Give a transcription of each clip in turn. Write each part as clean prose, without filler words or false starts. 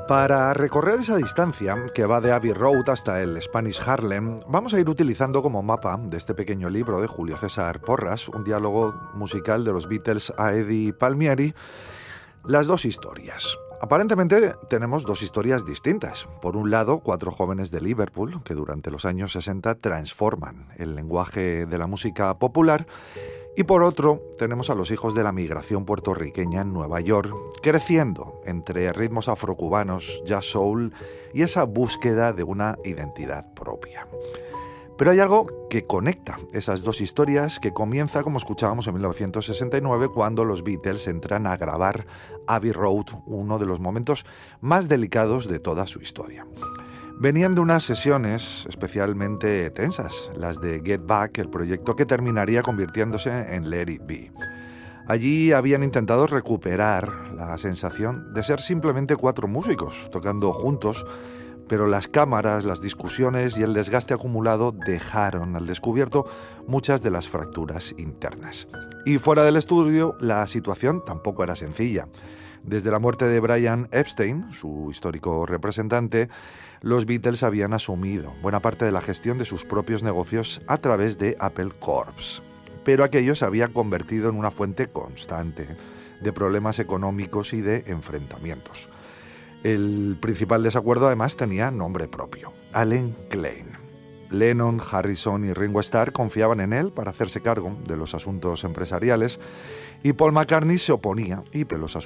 Para recorrer esa distancia, que va de Abbey Road hasta el Spanish Harlem, vamos a ir utilizando como mapa de este pequeño libro de Julio César Porras, un diálogo musical de los Beatles a Eddie Palmieri, las dos historias. Aparentemente tenemos dos historias distintas. Por un lado, cuatro jóvenes de Liverpool que durante los años 60 transforman el lenguaje de la música popular, y por otro, tenemos a los hijos de la migración puertorriqueña en Nueva York, creciendo entre ritmos afrocubanos, jazz soul y esa búsqueda de una identidad propia. Pero hay algo que conecta esas dos historias, que comienza, como escuchábamos, en 1969, cuando los Beatles entran a grabar Abbey Road, uno de los momentos más delicados de toda su historia. Venían de unas sesiones especialmente tensas, las de Get Back, el proyecto que terminaría convirtiéndose en Let It Be. Allí habían intentado recuperar la sensación de ser simplemente cuatro músicos tocando juntos, pero las cámaras, las discusiones y el desgaste acumulado dejaron al descubierto muchas de las fracturas internas. Y fuera del estudio, la situación tampoco era sencilla. Desde la muerte de Brian Epstein, su histórico representante, los Beatles habían asumido buena parte de la gestión de sus propios negocios a través de Apple Corps. Pero aquello se había convertido en una fuente constante de problemas económicos y de enfrentamientos. El principal desacuerdo además tenía nombre propio: Allen Klein. Lennon, Harrison y Ringo Starr confiaban en él para hacerse cargo de los asuntos empresariales, y Paul McCartney se oponía y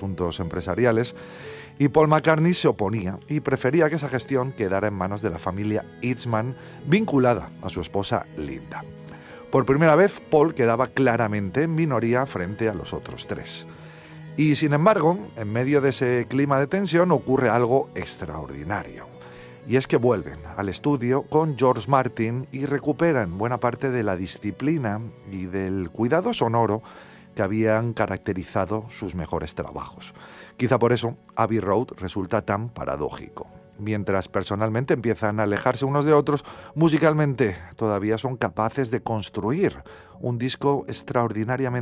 prefería que esa gestión quedara en manos de la familia Eastman, vinculada a su esposa Linda. Por primera vez, Paul quedaba claramente en minoría frente a los otros tres. Y sin embargo, en medio de ese clima de tensión ocurre algo extraordinario. Y es que vuelven al estudio con George Martin y recuperan buena parte de la disciplina y del cuidado sonoro que habían caracterizado sus mejores trabajos. Quizá por eso Abbey Road resulta tan paradójico. Mientras personalmente empiezan a alejarse unos de otros, musicalmente todavía son capaces de construir un disco extraordinariamente